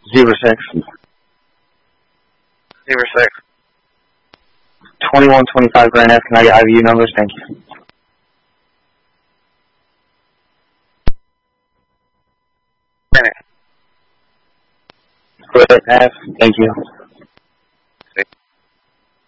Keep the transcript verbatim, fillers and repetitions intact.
Zero six. Zero six. Twenty-one twenty-five Grand F. Can I get I V U numbers? Thank you. Grand F. Thank you.